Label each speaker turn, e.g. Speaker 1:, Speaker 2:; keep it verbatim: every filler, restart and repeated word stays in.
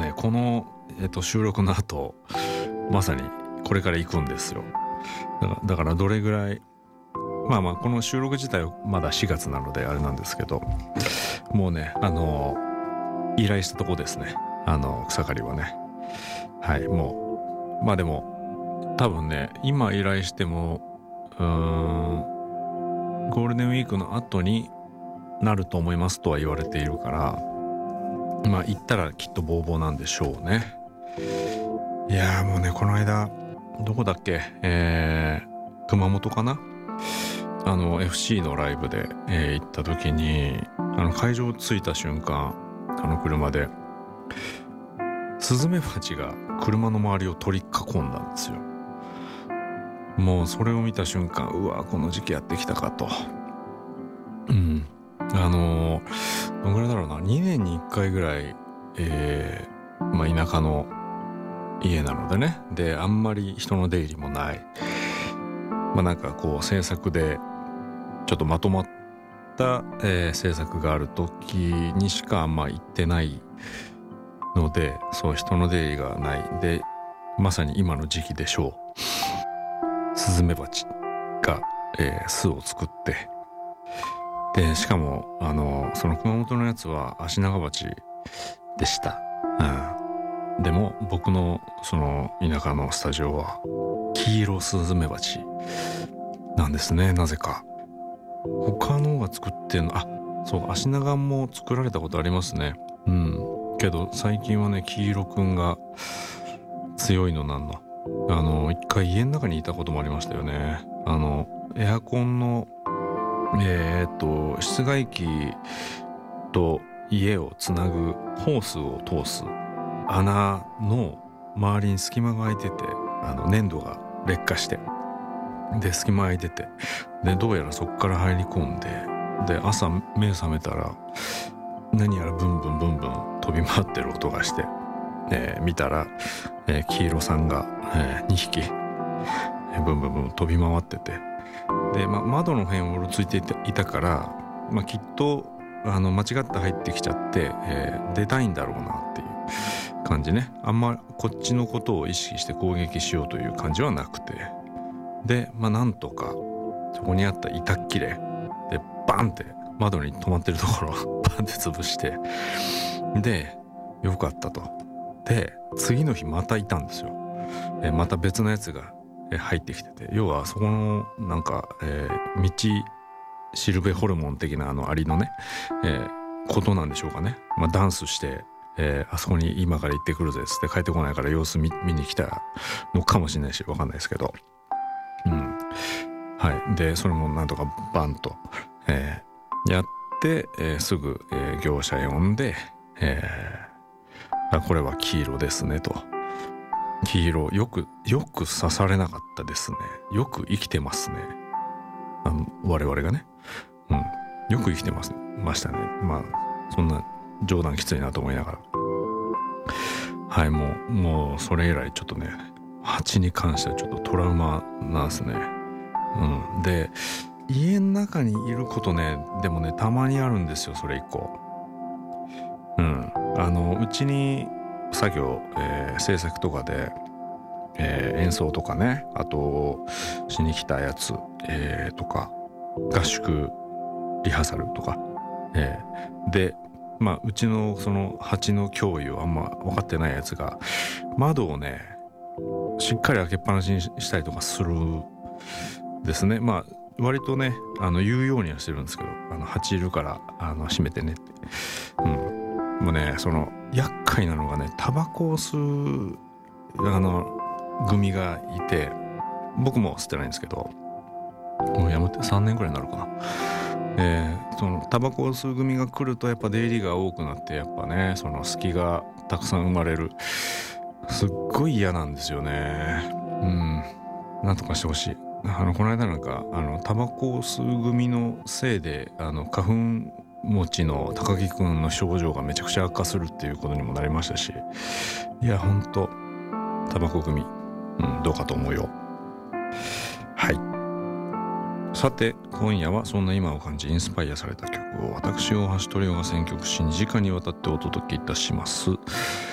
Speaker 1: ねこの、えっと、収録の後まさにこれから行くんですよ。だから、だからどれぐらいまあまあこの収録自体はまだしがつなのであれなんですけど、もうねあの依頼したとこですね、あの草刈りはね。はいもうまあでも多分ね今依頼してもうーんゴールデンウィークの後になると思いますとは言われているから、まあ行ったらきっとボーボーなんでしょうね。いやーもうねこの間どこだっけ、えー、熊本かな、あの エフシー のライブで、えー行った時にあの会場着いた瞬間、あの車でスズメバチが車の周りを取り囲んだんですよ。もうそれを見た瞬間、うわこの時期やってきたかと。うんあのー、どんぐらいだろうな、にねんにいっかいぐらい、えー、まあ田舎の家なのでね、であんまり人の出入りもない、まあなんかこう制作でちょっとまとまった、えー、制作がある時にしかあんま行ってないので、そう人の出入りがないで、まさに今の時期でしょう、スズメバチが、えー、巣を作って、でしかもあのその熊本のやつはアシナガバチでした、うん、でも僕のその田舎のスタジオは黄色スズメバチなんですね、なぜか。他のが作ってんの、あそうアシナガも作られたことありますね。うんけど最近はね黄色くんが強いのなんの。あの一回家の中にいたこともありましたよね。あのエアコンのえー、っと室外機と家をつなぐホースを通す穴の周りに隙間が空いてて、あの粘土が劣化してで隙間空いてて、でどうやらそこから入り込んで、で朝目覚めたら何やらブンブンブンブン飛び回ってる音がして、えー、見たら、えー、黄色さんが、えー、にひき、えー、ブンブンブン飛び回ってて、で、ま、窓の辺をうろついていた、いたから、まあ、きっとあの間違って入ってきちゃって、えー、出たいんだろうなっていう感じね。あんまこっちのことを意識して攻撃しようという感じはなくて、で、まあ、なんとかそこにあった板っきれでバンって窓に止まってるところをバンって潰して、でよかったと。で次の日またいたんですよ。えー、また別のやつが入ってきてて、要はそこのなんか、えー、道シルベホルモン的なあのアリのね、えー、ことなんでしょうかね。まあ、ダンスして、えー、あそこに今から行ってくるぜっつって帰ってこないから様子 見, 見に来たのかもしれないしわかんないですけど、うんはいでそれもなんとかバンと、えー、やって、えー、すぐ、えー、業者呼んで、えー、あこれは黄色ですねと。黄色よくよく刺されなかったですね。よく生きてますね、あの我々がね、うん、よく生きてますましたね。まあそんな冗談きついなと思いながら、はいもうもうそれ以来ちょっとね蜂に関してはちょっとトラウマなんですね。うんで家の中にいることねでもねたまにあるんですよ、それ以降。うんあのうちに作業、えー、制作とかで、えー、演奏とかね、あとしに来たやつ、えー、とか合宿リハーサルとか、えー、でまあうちのその蜂の脅威をあんま分かってないやつが窓をねしっかり開けっぱなしにしたりとかするですね。まあ割とねあの言うようにはしてるんですけど、あの蜂いるからあの閉めてねって。うんもうねその厄介なのがねタバコを吸うあの組がいて、僕も吸ってないんですけどもうやめてさんねんくらいになるかな。えー、そのタバコを吸う組が来るとやっぱ出入りが多くなって、やっぱねその隙がたくさん生まれる。すっごい嫌なんですよね。うんなんとかしてほしい。あのこの間なんかあのタバコを吸う組のせいであの花粉持ちの高木くんの症状がめちゃくちゃ悪化するっていうことにもなりましたし、いやほんとタバコ組、うん、どうかと思うよ。はいさて今夜はそんな今を感じインスパイアされた曲を私大橋トリオが選曲しにじかにわたってお届けいたします。